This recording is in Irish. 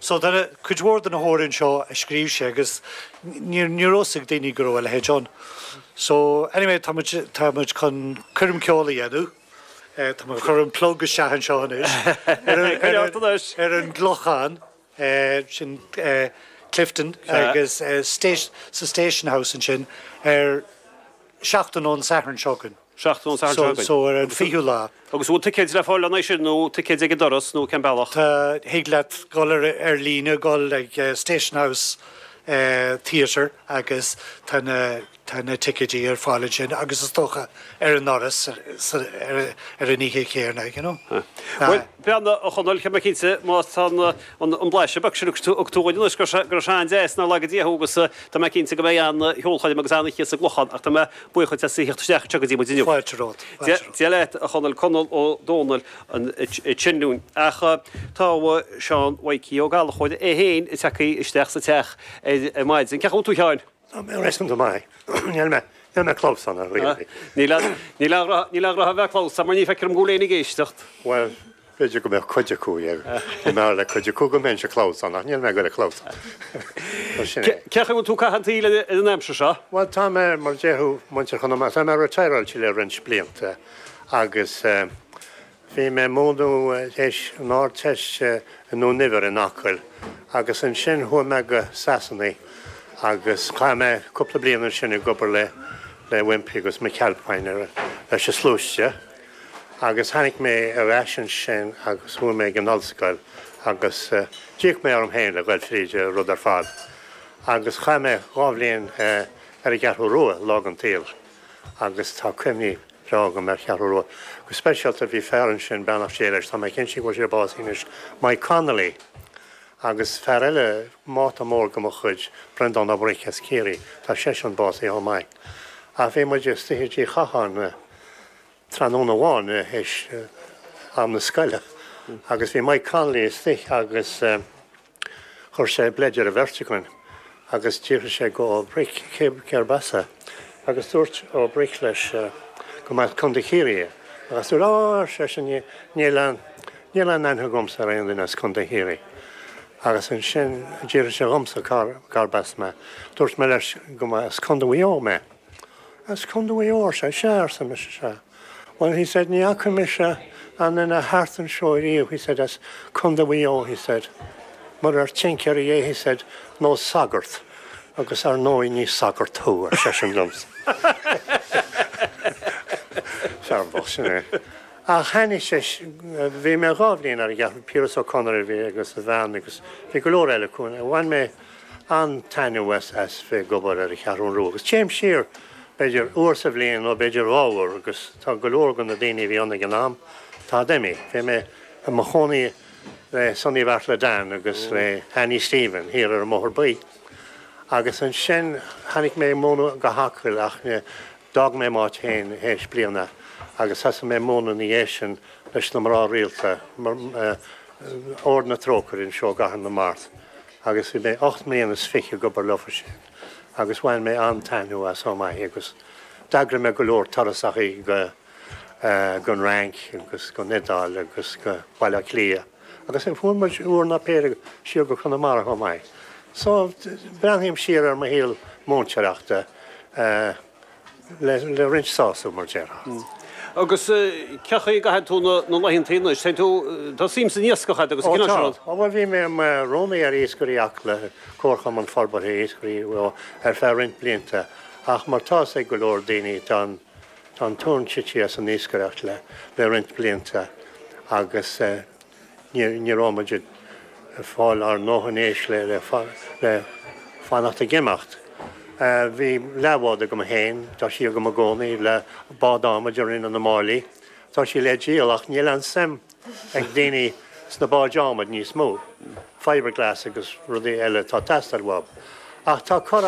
So that could word in a horn show a screw shagus near Osig Dini grow a hedge. So anyway, Tamage con Kurum Kyola Yadu. Tamage Kurum plug a shahan shahan is. Erin Glochan, Shin Clifton, agus station house in Shin, Shachton on Saturn Shogun. Shachton on Saturn Shogun. So Fihula. Agus what tickets la fall na should no tickets ag doras no can ballach. Higlet goller Erlina gol like station house theatre agus tan ticket here fallin agus stocha Norris an ihe care you know. Well Bernard O'Connell can make it most on blash back October groshan zes na lagadi hogus ta make it go an hol khadi magazan hier se glochan ach ta ma boy khot se hier stach chagadi mo dinio. Dialet O'Connell Connell o Donald an chinun ach ta Sean Wakey o gal khod heen itaki stach se tech maid in kach tu hain. Rest of my Nelme close on it, really. Nila have close. Someone if I can go in against. Well, did you go back Kojaku? Yeah, now like Kojaku go mention close on it. Nelme got a close. Kach to Kahantil in Amshire. Well, Tom Marjehu Monchachonoma, I'm a retired Chile Ranch Blint. Agus, Fime Mondo, Tesh, Nord Tesh, no never in Akil. Agus and Shin who mega Sassony. Agus chame couple of blianar sinna gobar le Wimpy agus me Calpine leis a slúiste agus hanig mé a bheisian sin agus bhfuil mé an olscoil agus díoch mé arm héin le gail fríide rud ar fad agus chame gábhlíonn ar a gcearthú rua lag an tíl agus tá cuimní rágam ar cearthú rua go speisialta bhí fearann sin benach séiles tá mé cin si go sé báínis Mike Connolly agus ferrile máta mór go chuid Brendan Abrichas Kiri tá sé an bás é mai. A bhé muid stihidí chachan tróna bháin héis am na scoile. Agus bhí Mike Connolly stich agus chur sé bleidir a verticain agus tíir sé go bric céir basa agus dúirt ó bric leis go mai chundachéirí agus dúir sé sin níl an gomsa ar aon as chundachéirí. Agus an sin díir sé gomsa carbas me. Dúirt me leis go as condaío me. As condaío sé séar sa me se. Well, he said, ní acu me se an in a heart and show he said, as condaío, he said. Mar ar tinceir he said, no sagart. Agus ar nóí ní sagart tú ar sé sin gomsa. Sear bos, A henni sé bhí mé gábhlíonn ar gceap Piers O'Connor bhí agus a bhean agus bhí go leor eile cún. Bhain mé an tainú as bhí gobar ar a chearún rú. Agus James Shear beidir uair sa bhbliain ó beidir áhar agus tá go leor gan na daoine bhí anna gnám tá déimi. Bhí mé a mo chonaí le Sonny Bart le Dan agus le Henny Stephen hir ar mór buí. Agus an sin hanig mé móna go hacfuil ach dag mé máit héin héis bliana. Agus has mé móna ní éisian leis na mrá rialta orna trócar in seo gahan na mart. Agus bhí mé 8 mbliana fiche gobar lofa sin. Agus bhain mé antainú as ó mai agus dagra mé go leor tarasach í gon rank agus go nedal agus go bhaile clia. Agus an fún mar úr na péir siar go chuna mar ó mai. So brandhím siar ar ma héal mónseachta le rinch sása mar gera. Agus cecha go tú nó lahinn tína sé tú tá sim san níoscocha agus cinál. Bhfuil bhí mé Rónaí ar éascarí le cócham an farbar éascarí ar fearrint blianta ach mar tá é go leor daoine tá tún tití as an éascareacht le rint blianta agus ní rámaid fáil ar nóhanéis le fánachta gimacht. Bhí lehháda go héin, tá sí go gcónaí le bádáma dearin an na málaí, tá sí le díalach níl an sem ag daoine sna bádámad níos mó. Fiberglass agus rudí eile tá testar wab. Ach tá